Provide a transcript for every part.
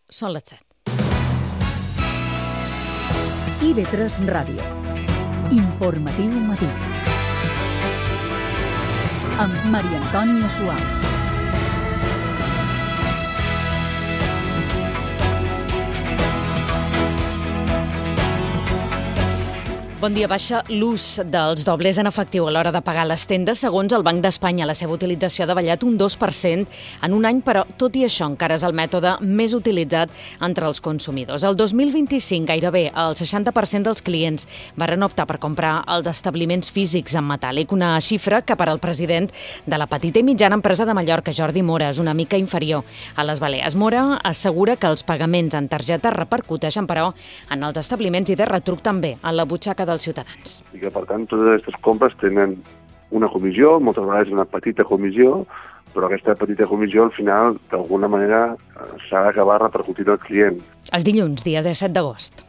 són les 7. IB3 Ràdio. Informatiu matí. Amb Maria Antònia Suau. Bon dia. Baixa l'ús dels doblers en efectiu a l'hora de pagar a les tendes. Segons el Banc d'Espanya, la seva utilització ha davallat un 2% en un any, però tot i això encara és el mètode més utilitzat entre els consumidors. El 2025 gairebé el 60% dels clients van optar per comprar als establiments físics en metàl·lic, una xifra que per al president de la petita i mitjana empresa de Mallorca, Jordi Mora, és una mica inferior a les Balears. Mora assegura que els pagaments en targeta repercuteixen, però, en els establiments i de retruc també en la butxaca dels ciutadans. I que, per tant, totes aquestes compres tenen una comissió, moltes vegades una petita comissió, però aquesta petita comissió, al final, d'alguna manera, s'ha d'acabar repercutint al client. És dilluns, dia 17 d'agost.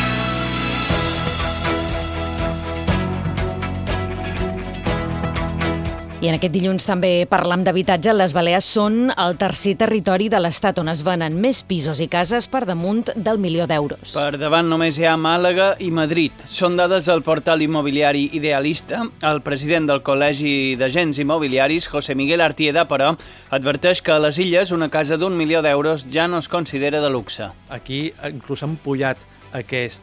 I en aquest dilluns també parlam d'habitatge. Les Balears són el tercer territori de l'Estat on es venen més pisos i cases per damunt del 1.000.000 d'euros. Per davant només hi ha Màlaga i Madrid. Són dades del portal immobiliari Idealista. El president del Col·legi d'Agents Immobiliaris, José Miguel Artieda, però, adverteix que a les Illes una casa d'1.000.000 d'euros ja no es considera de luxe. Aquí inclús han pujat aquest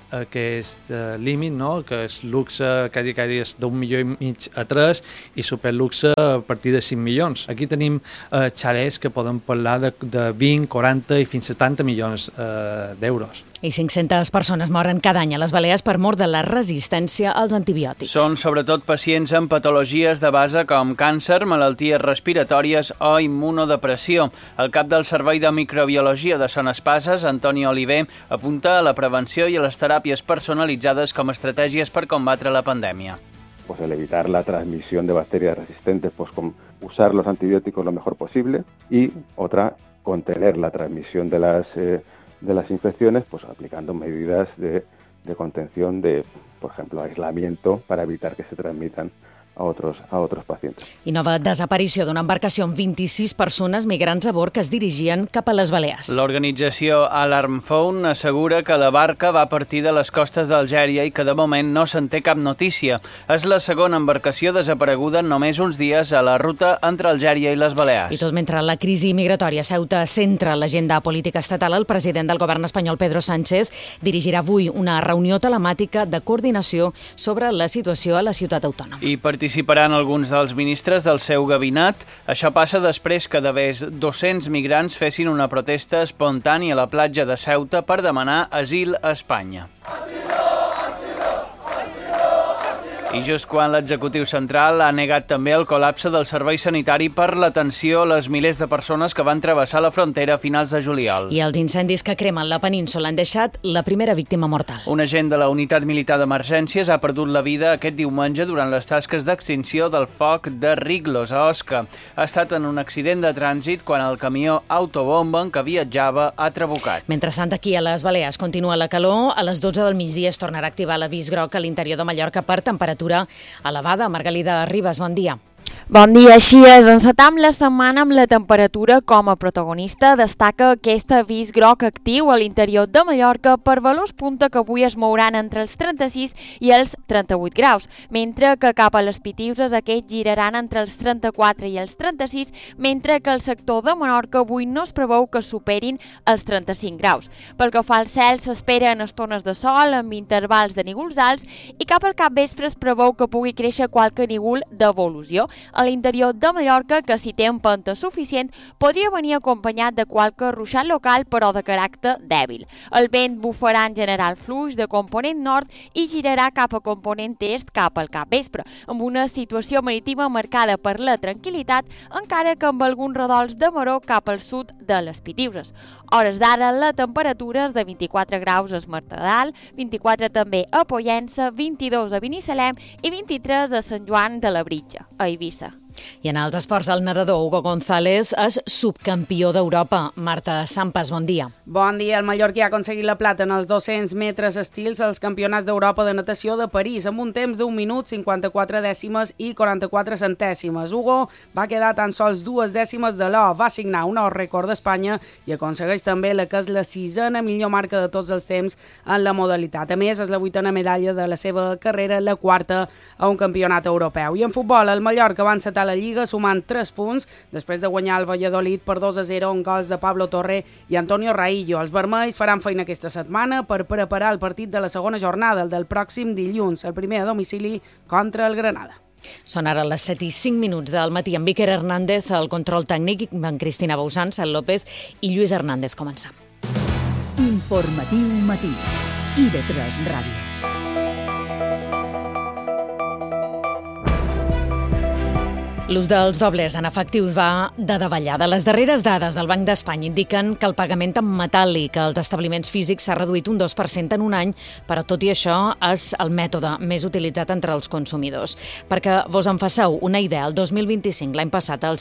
límit, no? Que és luxe que és d'1,5 milió a 3 i superluxe a partir de 5 milions. Aquí tenim xalets que poden parlar de 20, 40 i fins a 70 milions d'euros. I 500 persones moren cada any a les Balears per mort de la resistència als antibiòtics. Són sobretot pacients amb patologies de base com càncer, malalties respiratòries o immunodepressió. El cap del Servei de Microbiologia de Son Espases, Antoni Oliver, apunta a la prevenció y a las terapias personalizadas como estrategias para combatre la pandemia. Pues el evitar la transmisión de bacterias resistentes, pues con usar los antibióticos lo mejor posible, y otra, contener la transmisión de las infecciones, pues aplicando medidas de contención de, por ejemplo, aislamiento para evitar que se transmitan a otros pacientes. I nova desaparició d'una embarcació amb 26 persones migrants a bord que es dirigien cap a les Balears. L'organització Alarm Phone assegura que la barca va partir de les costes d'Algèria i que de moment no se'n té cap notícia. És la segona embarcació desapareguda en només uns dies a la ruta entre Algèria i les Balears. I tot mentre la crisi migratòria a Ceuta centra l'agenda política estatal, el president del govern espanyol, Pedro Sánchez, dirigirà avui una reunió telemàtica de coordinació sobre la situació a la ciutat autònoma. I participaran alguns dels ministres del seu gabinet. Això passa després que de més 200 migrants fessin una protesta espontània a la platja de Ceuta per demanar asil a Espanya. I just quan l'executiu central ha negat també el col·lapse del servei sanitari per l'atenció a les milers de persones que van travessar la frontera a finals de juliol. I els incendis que cremen la península han deixat la primera víctima mortal. Un agent de la Unitat Militar d'Emergències ha perdut la vida aquest diumenge durant les tasques d'extinció del foc de Riglos, a Osca. Ha estat en un accident de trànsit quan el camió autobomba en què viatjava ha trabucat. Mentrestant, aquí a les Balears continua la calor. A les 12 del migdia es tornarà a activar l'avís groc a l'interior de Mallorca per temperatura elevada. Margalida Ribas, bon dia. Bon dia, així és. Encetam la setmana amb la temperatura com a protagonista. Destaca aquest avís groc actiu a l'interior de Mallorca per valors punta que avui es mouran entre els 36 i els 38 graus, mentre que cap a les Pitiuses aquests giraran entre els 34 i els 36, mentre que al sector de Menorca avui no es preveu que superin els 35 graus. Pel que fa al cel, s'esperen estones de sol amb intervals de nígols alts i cap al capvespre es preveu que pugui créixer qualque nígol d'evolució. A l'interior de Mallorca, que si té empenta suficient, podria venir acompanyat de qualque ruixat local, però de caràcter dèbil. El vent bufarà en general fluix de component nord i girarà cap a component est cap al capvespre, amb una situació marítima marcada per la tranquil·litat, encara que amb alguns redols de maró cap al sud de les Pitiuses. Hores d'ara, la temperatura és de 24 graus a Esmertedal, 24 també a Pollença, 22 a Binissalem i 23 a Sant Joan de la Britja, a Eivissa. I en els esports, el nedador Hugo González és subcampió d'Europa. Marta Sampas, bon dia. Bon dia. El mallorquí ha aconseguit la plata en els 200 metres estils als Campionats d'Europa de natació de París amb un temps d'1 minut, 54 dècimes i 44 centèsimes. Hugo va quedar tan sols 2 dècimes de l'or. Va signar un nou rècord d'Espanya i aconsegueix també la que és la 6a millor marca de tots els temps en la modalitat. A més, és la 8a medalla de la seva carrera, la 4a a un campionat europeu. I en futbol, el Mallorca va encetar la Lliga sumant 3 punts després de guanyar el Valladolid per 2-0 amb gols de Pablo Torre i Antonio Raillo. Els vermells faran feina aquesta setmana per preparar el partit de la segona jornada, el del pròxim dilluns, el primer a domicili contra el Granada. Són ara les 7:05 del matí amb Iker Hernández, el control tècnic, amb Cristina Bausant, Cel López i Lluís Hernández. Començam. Informatiu matí. IB3 Ràdio. L'ús dels doblers en efectius va de davallada. Les darreres dades del Banc d'Espanya indiquen que el pagament en metàl·lic als establiments físics s'ha reduït un 2% en un any, però tot i això és el mètode més utilitzat entre els consumidors. Perquè vos en fasseu una idea, el 2025, l'any passat, el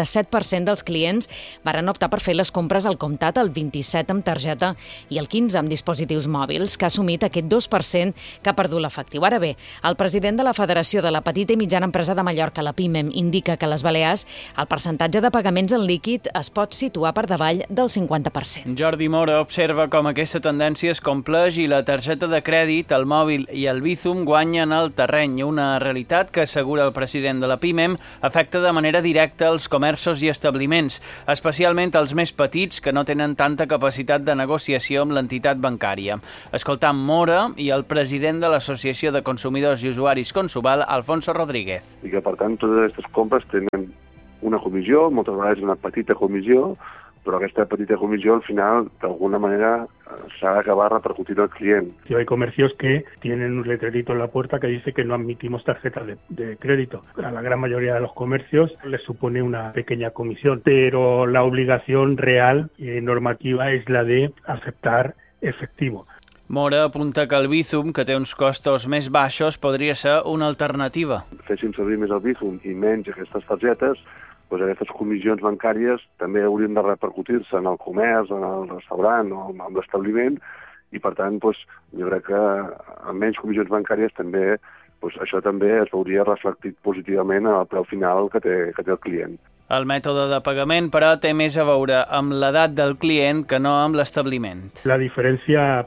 57% dels clients varen optar per fer les compres al comptat, el 27% amb targeta i el 15% amb dispositius mòbils, que ha assumit aquest 2% que ha perdut l'efectiu. Ara bé, el president de la Federació de la Petita i Mitjana Empresa de Mallorca, la PIMEM, indica que a les Balears el percentatge de pagaments en líquid es pot situar per davall del 50%. Jordi Mora observa com aquesta tendència es compleix i la targeta de crèdit, el mòbil i el Bizum guanyen el terreny, una realitat que, assegura el president de la PIMEM, afecta de manera directa els comerços i establiments, especialment els més petits que no tenen tanta capacitat de negociació amb l'entitat bancària. Escoltam Mora i el president de l'Associació de Consumidors i Usuaris Consuval, Alfonso Rodríguez. I que, per tant, totes aquestes compres tenen una comissió, moltes vegades una petita comissió, però aquesta petita comissió al final d'alguna manera s'ha d'acabar repercutiendo al client. Hay comercios que tienen un letrerito en la puerta que dice que no admitimos tarjetas de crédito. A la gran mayoría de los comercios les supone una pequeña comisión, pero la obligación real normativa es la de aceptar efectivo. Mora apunta que el Bizum, que té uns costos més baixos, podria ser una alternativa. Féssim servir més el Bizum i menys aquestes targetes, doncs aquestes comissions bancàries també haurien de repercutir-se en el comerç, en el restaurant o en l'establiment, i per tant doncs, jo crec que amb menys comissions bancàries també, doncs, això també es veuria reflectit positivament en el preu final que té el client. El mètode de pagament, però, té més a veure amb l'edat del client que no amb l'establiment. La diferencia,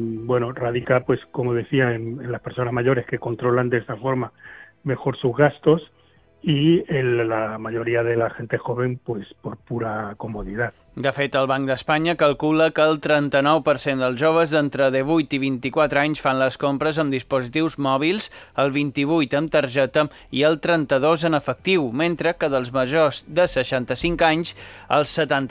radica, pues, como decía, en las personas mayores que controlan de esta forma mejor sus gastos y en la mayoría de la gente joven, pues, por pura comodidad. De fet, el Banc d'Espanya calcula que el 39% dels joves d'entre 18 i 24 anys fan les compres amb dispositius mòbils, el 28% amb targeta i el 32% en efectiu, mentre que dels majors de 65 anys el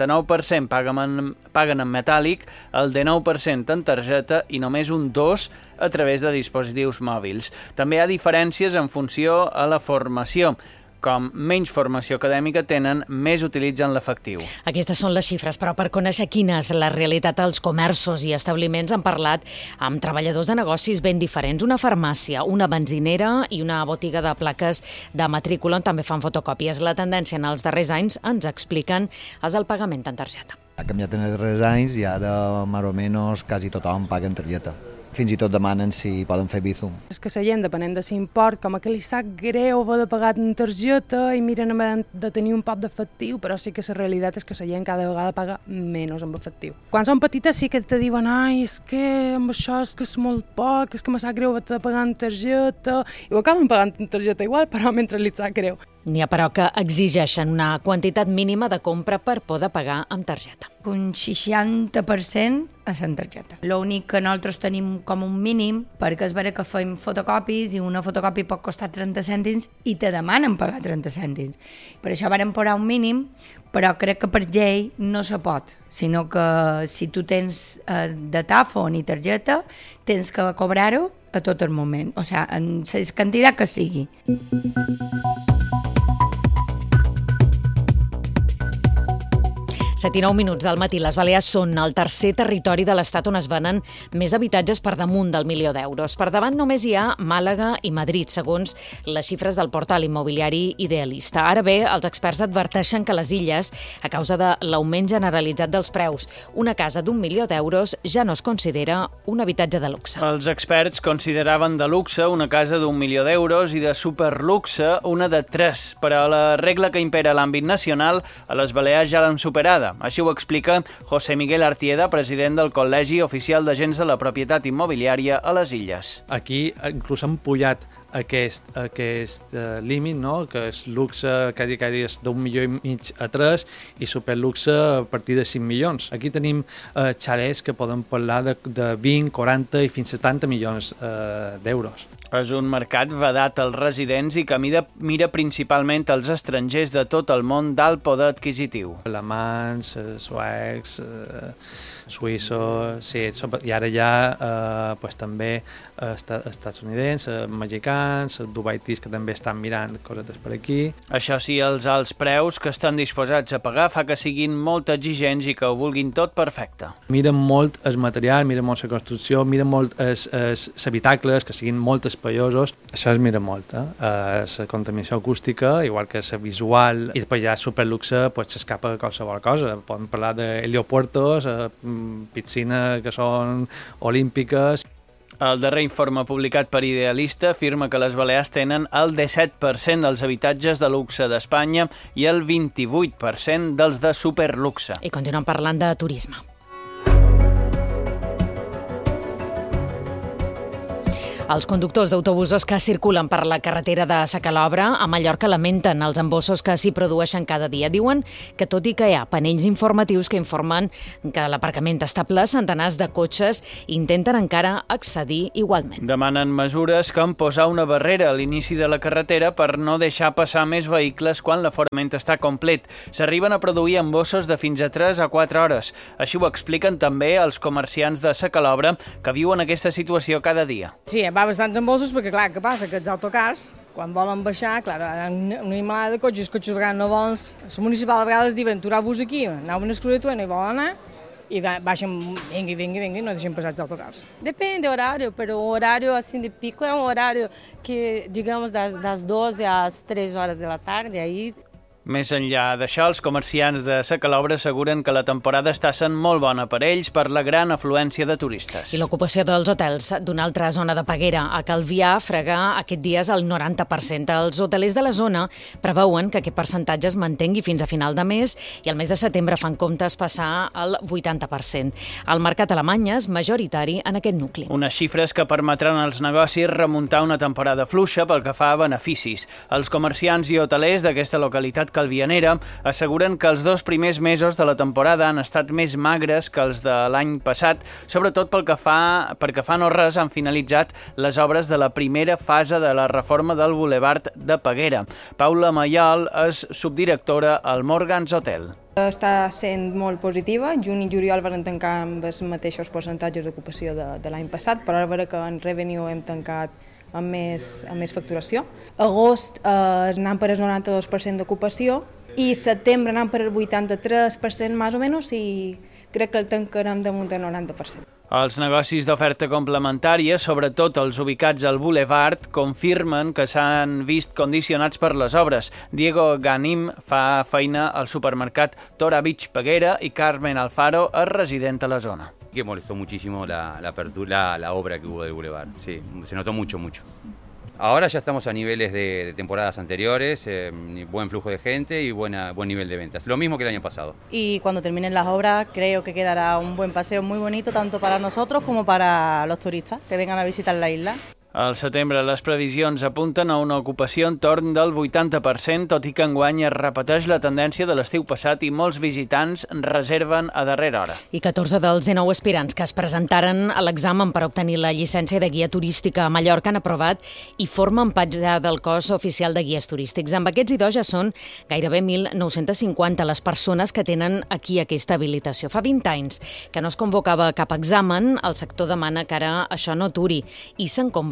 79% paguen en metàl·lic, el 19% en targeta i només un 2% a través de dispositius mòbils. També hi ha diferències en funció a la formació. Com menys formació acadèmica tenen, més utilitzen l'efectiu. Aquestes són les xifres, però per conèixer quina és la realitat als comerços i establiments han parlat amb treballadors de negocis ben diferents. Una farmàcia, una benzinera i una botiga de plaques de matrícula on també fan fotocòpies. La tendència en els darrers anys, ens expliquen, és el pagament en targeta. Ha canviat en els darrers anys i ara, més o menys, quasi tothom paga en targeta. Fins i tot demanen si poden fer Bizum. És que la gent, depenent de l'import, com que li sap greu haver de pagar en targeta i miren de tenir un poc d'efectiu, però sí que la realitat és que la gent cada vegada paga menys amb efectiu. Quan són petites sí que te diuen és que amb això és que és molt poc, és que me sap greu haver de pagar en targeta, i ho acaben pagant en targeta igual, però mentre li sap greu. N'hi ha, però, que exigeixen una quantitat mínima de compra per poder pagar amb targeta. Un 60% a la targeta. L'únic que nosaltres tenim com un mínim, perquè és vera que fem fotocopis i una fotocòpia pot costar 30 cèntims i te demanen pagar 30 cèntims. Per això vàrem posar un mínim, però crec que per llei no se pot, sinó que si tu tens datàfon i targeta, tens que cobrar-ho a tot el moment, o sigui, en la quantitat que sigui. 7:09 minuts del matí. Les Balears són el tercer territori de l'Estat on es venen més habitatges per damunt del $1.000.000. Per davant només hi ha Màlaga i Madrid, segons les xifres del portal immobiliari Idealista. Ara bé, els experts adverteixen que les illes, a causa de l'augment generalitzat dels preus, una casa d'1.000.000 ja no es considera un habitatge de luxe. Els experts consideraven de luxe una casa d'1.000.000 i de superluxe una de 3, però la regla que impera a l'àmbit nacional a les Balears ja l'han superada. Així ho explica José Miguel Artieda, president del Col·legi Oficial d'Agents de la Propietat Immobiliària a les Illes. Aquí inclús han pujat aquest límit, no? Que és luxe, que és d'1,5 milions a 3 i superluxe a partir de 5 milions. Aquí tenim xalets que poden parlar de 20, 40 i fins a 70 milions d'euros. És un mercat vedat als residents i que mira principalment els estrangers de tot el món d'alt poder adquisitiu. Alemans, suecs, suïssos, sí, i ara hi ha també estatunidencs, mexicans, dubaitis que també estan mirant cosetes per aquí. Això sí, els alts preus que estan disposats a pagar fa que siguin molt exigents i que ho vulguin tot perfecte. Miren molt el material, miren molt la construcció, miren molt els habitacles, que siguin molt espaiosos. Això es mira molt, la contaminació acústica, igual que la visual, i després ja superluxe s'escapa de qualsevol cosa. Podem parlar d'heliopuertos, piscines que són olímpiques. El darrer informe publicat per Idealista afirma que les Balears tenen el 17% dels habitatges de luxe d'Espanya i el 28% dels de superluxe. I continuem parlant de turisme. Els conductors d'autobusos que circulen per la carretera de Sacalobra a Mallorca lamenten els embossos que s'hi produeixen cada dia. Diuen que tot i que hi ha panells informatius que informen que l'aparcament està ple, centenars de cotxes intenten encara accedir igualment. Demanen mesures com posar una barrera a l'inici de la carretera per no deixar passar més vehicles quan l'aforament està complet. S'arriben a produir embossos de fins a 3 a 4 hores. Així ho expliquen també els comerciants de Sacalobra que viuen aquesta situació cada dia. Sí, va bastant embossos perquè, clar, què passa? Que els autocars, quan volen baixar, clar, una animalada de cotxes, a vegades no volen... La municipal a vegades diuen, aturar-vos aquí, aneu una exclusió, no hi volen anar, y baixen, venga, y no deixen passar els autocars. Depende do horário, pero o horário assim de pico é um horário que, digamos, das 12 às 3 horas da tarde, aí... Més enllà d'això, els comerciants de Sacalobra asseguren que la temporada està sent molt bona per ells per la gran afluència de turistes. I l'ocupació dels hotels d'una altra zona de Peguera, a Calvià, frega aquest dia és el 90%. Els hotelers de la zona preveuen que aquest percentatge es mantengui fins a final de mes i al mes de setembre fan comptes passar al 80%. El mercat alemany és majoritari en aquest nucli. Unes xifres que permetran als negocis remuntar una temporada fluixa pel que fa a beneficis. Els comerciants i hotelers d'aquesta localitat calvianera asseguren que els 2 primers mesos de la temporada han estat més magres que els de l'any passat, sobretot perquè fa no res han finalitzat les obres de la primera fase de la reforma del Boulevard de Peguera. Paula Mayol és subdirectora al Morgans Hotel. Està sent molt positiva. Juny i juliol van tancar amb els mateixos percentatges d'ocupació de l'any passat, però ara que en revenue hem tancat amb més facturació. Agost anant per el 92% d'ocupació i setembre anant per el 83% més o menys i crec que el tancarem damunt del 90%. Els negocis d'oferta complementària, sobretot els ubicats al Boulevard, confirmen que s'han vist condicionats per les obres. Diego Ganim fa feina al supermercat Tora Beach Peguera i Carmen Alfaro és resident a la zona. Que molestó muchísimo la apertura, la obra que hubo del Boulevard. Sí, se notó mucho. Ahora ya estamos a niveles de temporadas anteriores, buen flujo de gente y buen nivel de ventas. Lo mismo que el año pasado. Y cuando terminen las obras creo que quedará un buen paseo muy bonito tanto para nosotros como para los turistas que vengan a visitar la isla. Al setembre les previsions apunten a una ocupació entorn del 80%, tot i que enguany es repeteix la tendència de l'estiu passat i molts visitants reserven a darrera hora. I 14 dels 19 aspirants que es presentaren a l'examen per obtenir la llicència de guia turística a Mallorca han aprovat i formen part ja del cos oficial de guies turístics. Amb aquests idós ja són gairebé 1.950 les persones que tenen aquí aquesta habilitació. Fa 20 anys que no es convocava cap examen, el sector demana que ara això no aturi i se'n convoca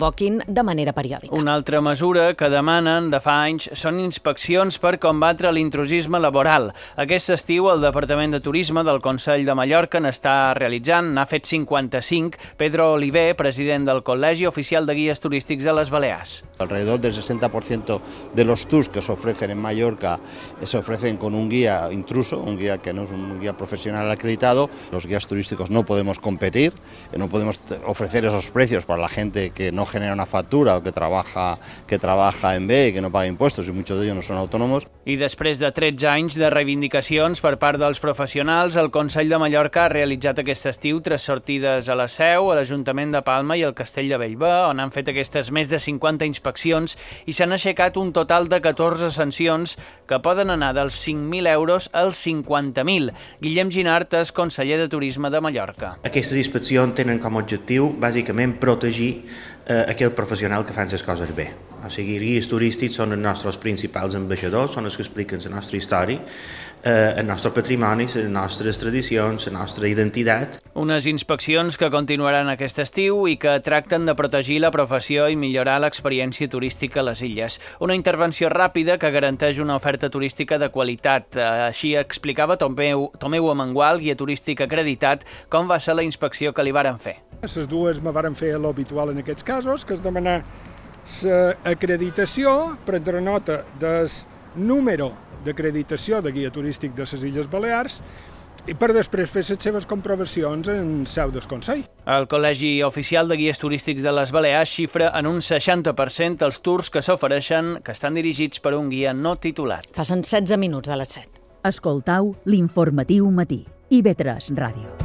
convoquin de manera periòdica. Una altra mesura que demanen de fa anys són inspeccions per combatre l'intrusisme laboral. Aquest estiu el Departament de Turisme del Consell de Mallorca n'està realitzant, n'ha fet 55. Pedro Oliver, president del Col·legi Oficial de Guies Turístics de les Balears. Alrededor del 60% de los tours que se ofrecen en Mallorca se ofrecen con un guía intruso, un guía que no es un guía profesional acreditado. Los guías turísticos no podemos competir, no podemos ofrecer esos precios para la gente que no genera una factura o que trabaja en B y que no paga impuestos, y muchos de ellos no son autónomos. I després de 13 anys de reivindicacions per part dels professionals, el Consell de Mallorca ha realitzat aquest estiu 3 sortides a la Seu, a l'Ajuntament de Palma i al Castell de Bellver, on han fet aquestes més de 50 inspeccions i s'han aixecat un total de 14 sancions que poden anar dels 5.000 euros als 50.000. Guillem Ginart és conseller de Turisme de Mallorca. Aquestes inspeccions tenen com a objectiu, bàsicament, protegir aquell professional que fan les coses bé. O sigui, els guies turístics són els nostres principals ambaixadors, són els que expliquen la nostra història, el nostre patrimoni, les nostres tradicions, la nostra identitat. Unes inspeccions que continuaran aquest estiu i que tracten de protegir la professió i millorar l'experiència turística a les illes. Una intervenció ràpida que garanteix una oferta turística de qualitat. Així explicava Tomeu Amengual, guia turístic acreditat, com va ser la inspecció que li varen fer. Les dues me varen fer l'habitual en aquests casos, que és demanar l'acreditació, prendre nota del número d'acreditació de guia turístic de les Illes Balears i per després fer les seves comprovacions en seu del Consell. El Col·legi Oficial de Guies Turístics de les Balears xifra en un 60% els tours que s'ofereixen que estan dirigits per un guia no titulat. Passen 16 minuts de les 7. Escoltau l'Informatiu Matí. IB3 Ràdio.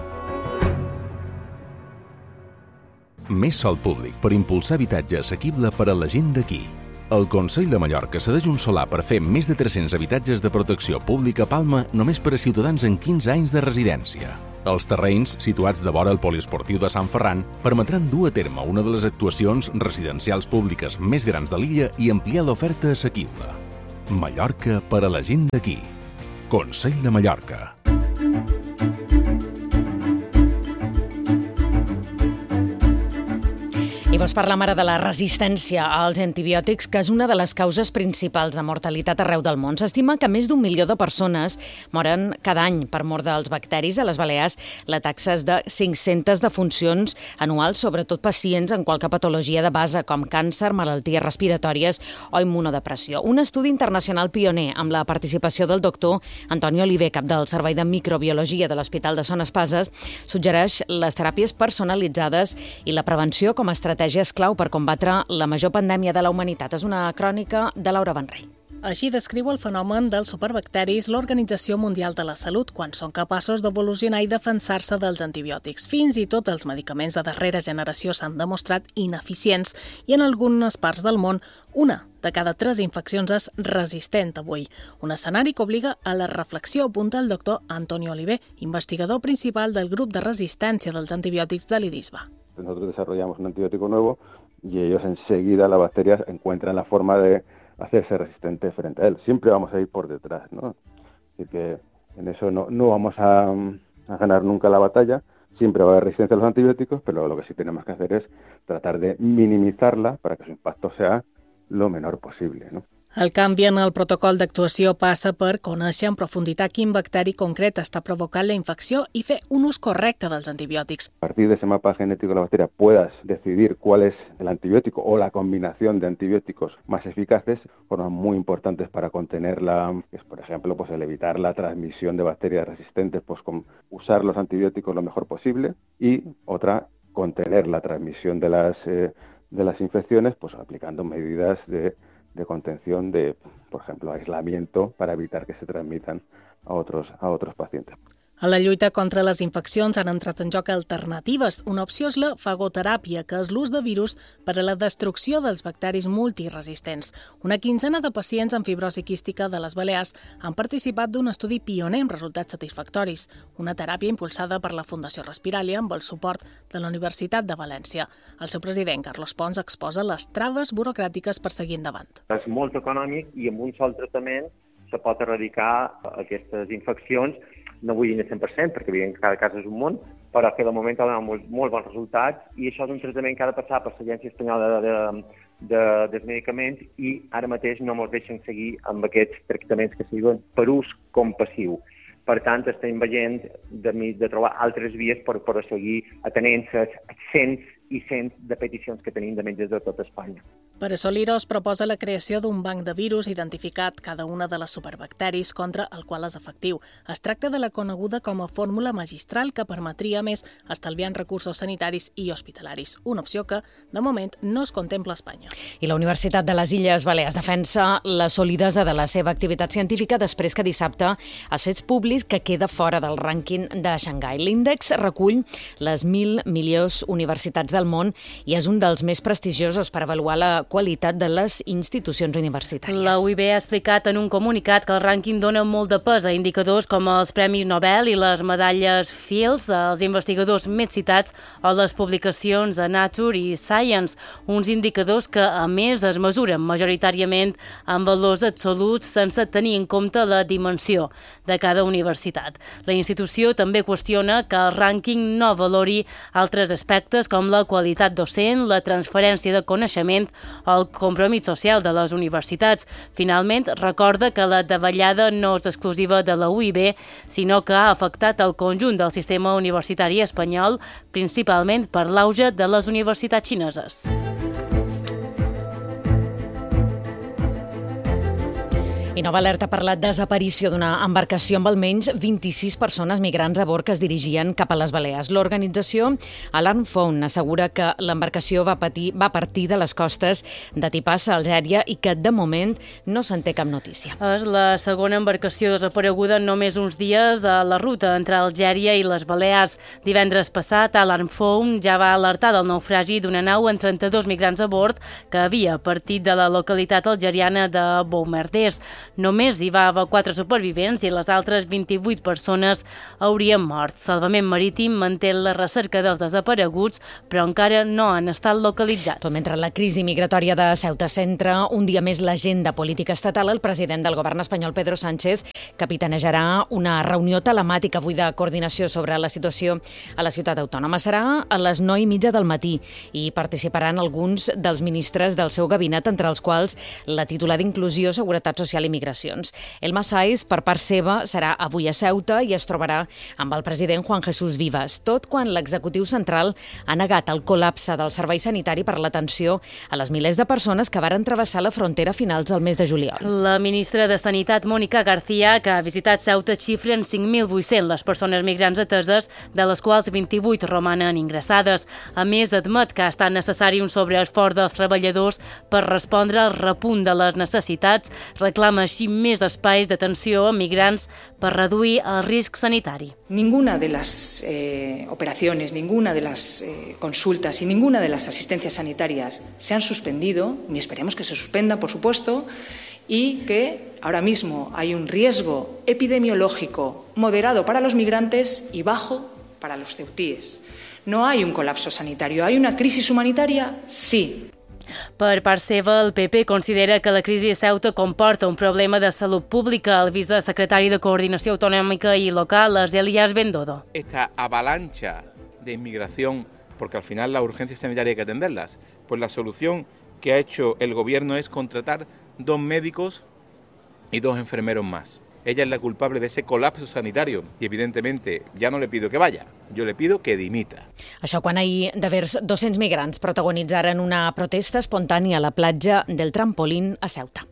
Més sòl públic per impulsar habitatge assequible per a la gent d'aquí. El Consell de Mallorca cedeix un solar per fer més de 300 habitatges de protecció pública a Palma només per a ciutadans amb 15 anys de residència. Els terrenys, situats de vora el poliesportiu de Sant Ferran, permetran dur a terme una de les actuacions residencials públiques més grans de l'illa i ampliar l'oferta assequible. Mallorca per a la gent d'aquí. Consell de Mallorca. I vos parlam ara de la resistència als antibiòtics, que és una de les causes principals de mortalitat arreu del món. S'estima que més d'1 milió de persones moren cada any per mort dels bacteris. A les Balears la taxa és de 500 defuncions anuals, sobretot pacients amb qualque patologia de base, com càncer, malalties respiratòries o immunodepressió. Un estudi internacional pioner amb la participació del doctor Antoni Oliver, cap del Servei de Microbiologia de l'Hospital de Son Espases, suggereix les teràpies personalitzades i la prevenció com a estratègia és clau per combatre la major pandèmia de la humanitat. És una crònica de Laura Benrey. Així descriu el fenomen dels superbacteris l'Organització Mundial de la Salut quan són capaços d'evolucionar i defensar-se dels antibiòtics. Fins i tot els medicaments de darrera generació s'han demostrat ineficients i en algunes parts del món una de cada 3 infeccions és resistent avui. Un escenari que obliga a la reflexió, apunta el doctor Antoni Oliver, investigador principal del grup de resistència dels antibiòtics de l'IDISBA. Nosotros desarrollamos un antibiótico nuevo y ellos enseguida, las bacterias, encuentran la forma de hacerse resistente frente a él. Siempre vamos a ir por detrás, ¿no? Así que en eso no vamos a ganar nunca la batalla. Siempre va a haber resistencia a los antibióticos, pero lo que sí tenemos que hacer es tratar de minimizarla para que su impacto sea lo menor posible, ¿no? El canvi en el protocol d'actuació passa per conèixer en profunditat quin bacteri concret està provocant la infecció i fer un ús correcte dels antibiòtics. A partir de ese mapa genético de la bacteria puedas decidir cuál es el antibiótico o la combinación de antibióticos más eficaces, formas muy importantes para contenerla, es por ejemplo pues el evitar la transmisión de bacterias resistentes, pues con usar los antibióticos lo mejor posible, y otra, contener la transmisión de las infecciones, pues aplicando medidas de contención de, por ejemplo, aislamiento para evitar que se transmitan a otros pacientes. A la lluita contra les infeccions han entrat en joc alternatives. Una opció és la fagoteràpia, que és l'ús de virus per a la destrucció dels bacteris multiresistents. Una quinzena de pacients amb fibrosi quística de les Balears han participat d'un estudi pioner amb resultats satisfactoris, una teràpia impulsada per la Fundació Respiralia amb el suport de la Universitat de València. El seu president, Carlos Pons, exposa les traves burocràtiques per seguir endavant. És molt econòmic i amb un sol tractament se pot erradicar aquestes infeccions no vull dir el 100%, perquè evidentment cada cas és un món, però que de moment ha donat molt bons resultats, i això és un tractament que ha de passar per l'Agència Espanyola dels Medicaments, i ara mateix no ens deixen seguir amb aquests tractaments que siguen per ús com passiu. Per tant, estem veient de trobar altres vies per seguir atenent cents i cents de peticions que tenim de metges de tot Espanya. Per assolir-ho es proposa la creació d'un banc de virus identificat cada una de les superbacteris contra el qual és efectiu. Es tracta de la coneguda com a fórmula magistral que permetria, més, estalviar en recursos sanitaris i hospitalaris, una opció que, de moment, no es contempla a Espanya. I la Universitat de les Illes Balears defensa la solidesa de la seva activitat científica després que dissabte es fes públic que queda fora del rànquing de Xangai. L'índex recull les 1.000 millors universitats del món i és un dels més prestigiosos per avaluar la qualitat de les institucions universitàries. La UIB ha explicat en un comunicat que el rànquing dona molt de pes a indicadors com els Premis Nobel i les medalles Fields, els investigadors més citats o les publicacions a Nature i Science, uns indicadors que, a més, es mesuren majoritàriament amb valors absoluts sense tenir en compte la dimensió de cada universitat. La institució també qüestiona que el rànquing no valori altres aspectes com la qualitat docent, la transferència de coneixement o el compromís social de les universitats. Finalment, recorda que la davallada no és exclusiva de la UIB, sinó que ha afectat el conjunt del sistema universitari espanyol, principalment per l'auge de les universitats xineses. I Nova Alerta per la desaparició d'una embarcació amb almenys 26 persones migrants a bord que es dirigien cap a les Balears. L'organització Alarm Phone assegura que l'embarcació va partir de les costes de Tipasa, Algèria, i que de moment no se'n té cap notícia. És la segona embarcació desapareguda en només uns dies a la ruta entre Algèria i les Balears. Divendres passat, Alarm Phone ja va alertar del naufragi d'una nau amb 32 migrants a bord que havia partit de la localitat algeriana de Boumerdès. Només hi va haver 4 supervivents i les altres 28 persones haurien mort. Salvament Marítim manté la recerca dels desapareguts, però encara no han estat localitzats. Tot mentre la crisi migratòria de Ceuta centra un dia més l'agenda política estatal, el president del govern espanyol, Pedro Sánchez, capitanejarà una reunió telemàtica avui de coordinació sobre la situació a la ciutat autònoma. Serà a les 9:30 del matí i participaran alguns dels ministres del seu gabinet, entre els quals la titular d'Inclusió, Seguretat Social i Migracions. Elma Saiz, per part seva, serà avui a Ceuta i es trobarà amb el president Juan Jesús Vivas, tot quan l'executiu central ha negat el col·lapse del servei sanitari per l'atenció a les milers de persones que varen travessar la frontera a finals del mes de juliol. La ministra de Sanitat, Mónica García, que ha visitat Ceuta, xifra en 5.800 les persones migrants ateses, de les quals 28 romanen ingressades. A més, admet que ha estat necessari un sobreesforç dels treballadors per respondre al repunt de les necessitats, reclama així més espais d'atenció a migrants per reduir el risc sanitari. Ninguna de las operaciones, ninguna de las consultas y ninguna de las asistencias sanitarias se han suspendido, ni esperemos que se suspendan, por supuesto, y que ahora mismo hay un riesgo epidemiológico moderado para los migrantes y bajo para los ceutíes. No hay un colapso sanitario, ¿hay una crisis humanitaria? Sí. Per part seva, el PP considera que la crisi de Ceuta comporta un problema de salut pública. El vicesecretari de Coordinació Autonòmica i Local és Elías Bendodo. Esta avalancha de inmigración, porque al final las urgencias sanitarias hay que atenderlas, pues la solución que ha hecho el gobierno es contratar 2 médicos y 2 enfermeros más. Ella es la culpable de ese colapso sanitario y, evidentemente, ja no le pido que vaya, jo le pido que dimita. Això quan ahir devers 200 migrants protagonitzaren una protesta espontània a la platja del Trampolín a Ceuta.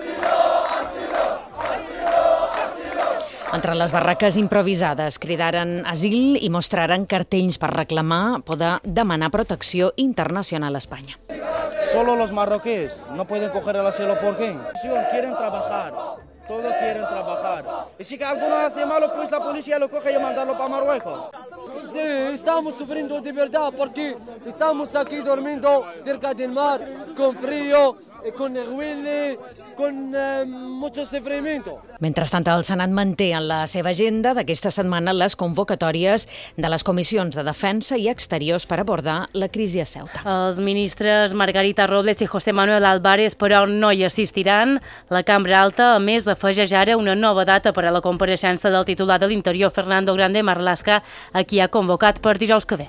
Entre les barraques improvisades cridaren asil i mostraren cartells per reclamar poder demanar protecció internacional a Espanya. Solo los marroquíes no pueden coger el asilo, ¿por qué? Quieren trabajar. Todos quieren trabajar. Y si alguno hace malo, pues la policía lo coge y mandarlo para Marruecos. Sí, estamos sufriendo de verdad porque estamos aquí durmiendo cerca del mar, con frío, con RUL, con mucho sufrimiento. Mentrestant, el Senat manté en la seva agenda d'aquesta setmana les convocatòries de les comissions de defensa i exteriors per abordar la crisi a Ceuta. Els ministres Margarita Robles i José Manuel Álvarez, però, no hi assistiran. La Cambra Alta, a més, afegeix ara una nova data per a la compareixença del titular de l'Interior, Fernando Grande Marlaska, a qui ha convocat per dijous que ve.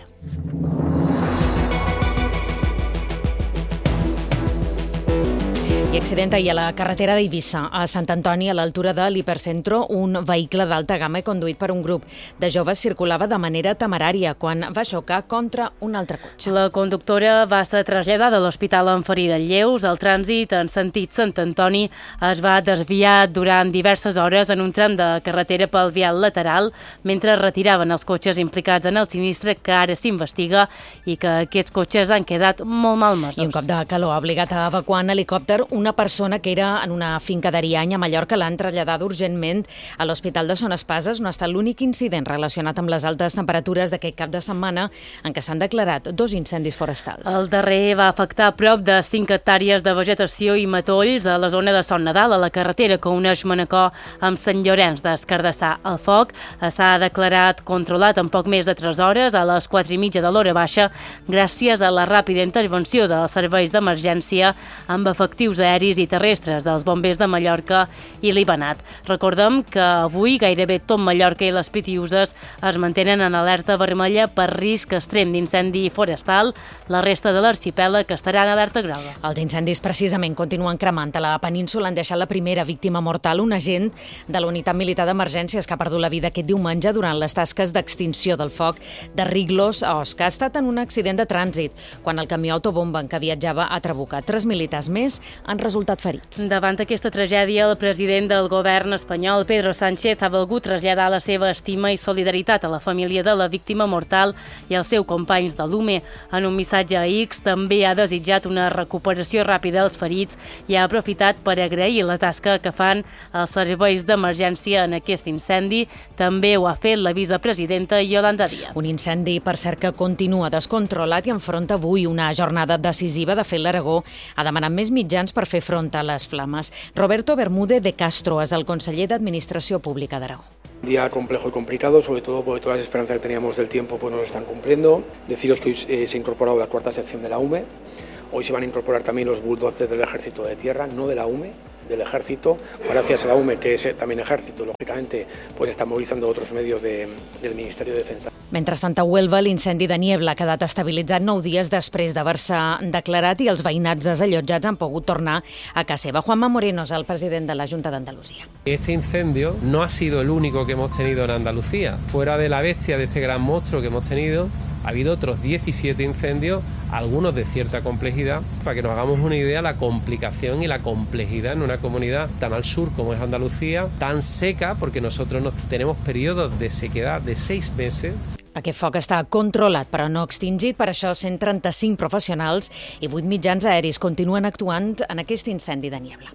I accident ahir a la carretera d'Eivissa, a Sant Antoni, a l'altura de l'Hipercentro. Un vehicle d'alta gamma conduït per un grup de joves circulava de manera temerària quan va xocar contra un altre cotxe. La conductora va ser traslladada a l'hospital amb ferides lleus. El trànsit en sentit Sant Antoni es va desviar durant diverses hores en un tram de carretera pel vial lateral mentre retiraven els cotxes implicats en el sinistre, que ara s'investiga, i que aquests cotxes han quedat molt malmesos. I un cop de calor ha obligat a evacuar en helicòpter una persona que era en una finca d'Ariany, a Mallorca. L'han traslladada urgentment a l'Hospital de Son Espases. No ha estat l'únic incident relacionat amb les altes temperatures d'aquest cap de setmana en què s'han declarat 2 incendis forestals. El darrer va afectar prop de 5 hectàrees de vegetació i matolls a la zona de Son Nadal, a la carretera que uneix Manacor amb Sant Llorenç d'Escardassar. El foc s'ha declarat controlat en poc més de 3 hores, a les 4:30 de l'hora baixa, gràcies a la ràpida intervenció dels serveis d'emergència amb efectius aeris i terrestres dels bombers de Mallorca i l'Ibanat. Recordem que avui gairebé tot Mallorca i les Pitiüses es mantenen en alerta vermella per risc extrem d'incendi forestal. La resta de l'arxipèlag estarà en alerta groga. Els incendis precisament continuen cremant. A la península han deixat la primera víctima mortal, un agent de la unitat militar d'emergències que ha perdut la vida aquest diumenge durant les tasques d'extinció del foc de Riglos a Osca. Ha estat en un accident de trànsit quan el camió autobomba en què viatjava ha trabucat. 3 militars més han resultat ferits. Davant aquesta tragèdia, el president del govern espanyol, Pedro Sánchez, ha volgut traslladar la seva estima i solidaritat a la família de la víctima mortal i als seus companys de l'UME. En un missatge a X també ha desitjat una recuperació ràpida als ferits i ha aprofitat per agrair la tasca que fan els serveis d'emergència en aquest incendi. També ho ha fet la vicepresidenta Yolanda Díaz. Un incendi, per cert, que continua descontrolat i enfronta avui una jornada decisiva. De fet, l'Aragó ha demanat més mitjans per fer front a les flames. Roberto Bermúdez de Castro és el conseller d'Administració Pública d'Aragó. Un día complejo y complicado, sobre todo porque todas las esperanzas que teníamos del tiempo pues no se están cumpliendo. Deciros que hoy se ha incorporado la 4ª sección de la UME. Hoy se van a incorporar también los bulldozers del Ejército de Tierra, no de la UME, del Ejército. Gracias a la UME, que es también Ejército, lógicamente, pues está movilizando otros medios del Ministerio de Defensa. Mentrestant, a Huelva, l'incendi de Niebla ha quedat estabilitzat 9 dies després d'haver-se declarat i els veïnats desallotjats han pogut tornar a casa seva. Juanma Moreno és el president de la Junta d'Andalucía. Este incendio no ha sido el único que hemos tenido en Andalucía. Fuera de la bestia, de este gran monstruo que hemos tenido, ha habido otros 17 incendios, algunos de cierta complejidad. Para que nos hagamos una idea, la complicación y la complejidad en una comunidad tan al sur como es Andalucía, tan seca, porque nosotros tenemos periodos de sequedad de 6 meses. Aquest foc està controlat però no extingit, per això 135 professionals i 8 mitjans aeris continuen actuant en aquest incendi de Niebla.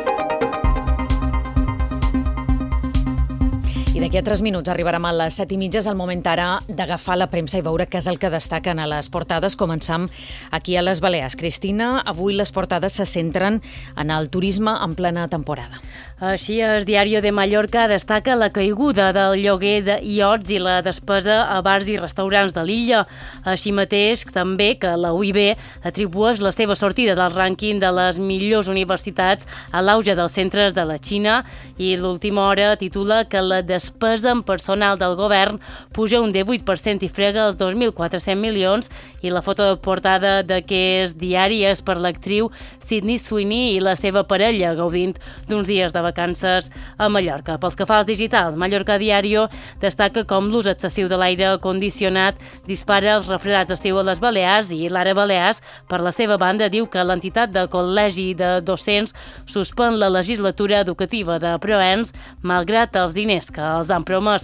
I d'aquí a 3 minuts arribarem a les 7:30. És el moment ara d'agafar la premsa i veure què és el que destaquen a les portades. Començam aquí a les Balears. Cristina, avui les portades se centren en el turisme en plena temporada. Així, el Diario de Mallorca destaca la caiguda del lloguer de iots i la despesa a bars i restaurants de l'illa. Així mateix, també que la UIB atribueix la seva sortida del rànquing de les millors universitats a l'auge dels centres de la Xina, i l'última hora titula que la despesa en personal del govern puja un 18% i frega els 2.400 milions, i la foto de portada d'aquest diari és per l'actriu Sydney Sweeney i la seva parella gaudint d'uns dies de vacances a Mallorca. Pels que fa als digitals, Mallorca Diario destaca com l'ús excessiu de l'aire condicionat dispara els refredats d'estiu a les Balears, i l'Ara Balears, per la seva banda, diu que l'entitat de col·legi de docents suspèn la legislatura educativa de Proens malgrat els diners que els han promès.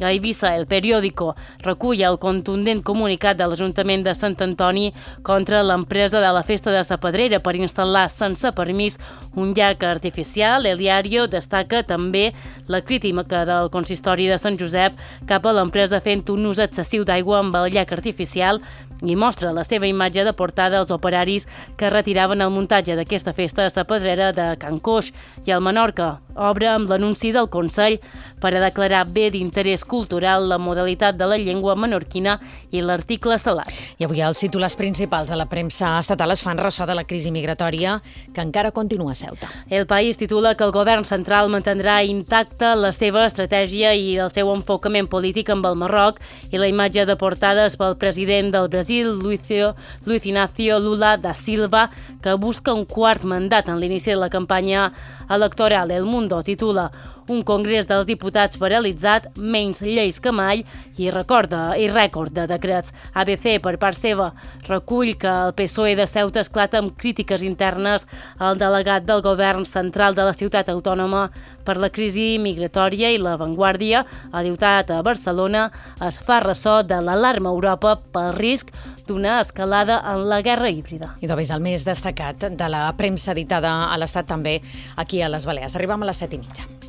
A Eivissa, El Periódico recull el contundent comunicat de l'Ajuntament de Sant Antoni contra l'empresa de la Festa de la Pedrera per instal·lar sense permís un llac artificial. El diario destaca també la crítica del consistori de Sant Josep cap a l'empresa fent un ús excessiu d'aigua amb el llac artificial i mostra la seva imatge de portada als operaris que retiraven el muntatge d'aquesta festa a la Pedrera de Can Coix. I el Menorca obre amb l'anunci del Consell per a declarar bé d'interès cultural la modalitat de la llengua menorquina i l'article salat. I avui els titulars principals de la premsa estatal es fan ressò de la crisi migratòria que encara continua a Ceuta. El País titula que el govern central mantindrà intacta la seva estratègia i el seu enfocament polític amb el Marroc i la imatge de portades pel president del Brasil, Luis Inácio Lula da Silva, que busca un quart mandat en l'inici de la campanya electoral. El Mundo titula un congrés dels diputats paralitzat, menys lleis que mai i rècord de decrets. ABC, per part seva, recull que el PSOE de Ceuta esclata amb crítiques internes al delegat del govern central de la ciutat autònoma per la crisi migratòria i La Vanguardia, editat a Barcelona, es fa ressò de l'alarma a Europa pel risc d'una escalada en la guerra híbrida. I és el més destacat de la premsa editada a l'Estat també aquí a les Balears. Arribem a les 7:30.